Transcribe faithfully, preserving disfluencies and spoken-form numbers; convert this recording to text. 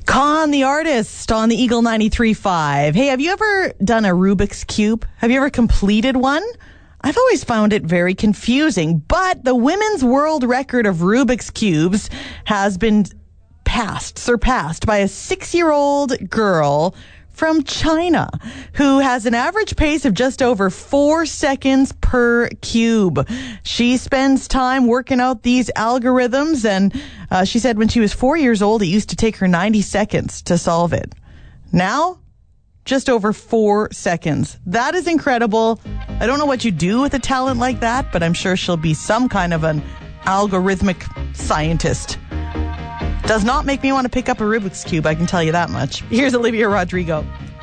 Khan, the artist, on the Eagle ninety-three point five. Hey, have you ever done a Rubik's Cube? Have you ever completed one? I've always found it very confusing, but the women's world record of Rubik's Cubes has been passed, surpassed by a six-year-old girl from China who has an average pace of just over four seconds per cube. She spends time working out these algorithms, and uh, she said when she was four years old, it used to take her ninety seconds to solve it. Now, just over four seconds. That is incredible. I don't know what you do with a talent like that, but I'm sure she'll be some kind of an algorithmic scientist. Does not make me want to pick up a Rubik's Cube, I can tell you that much. Here's Olivia Rodrigo.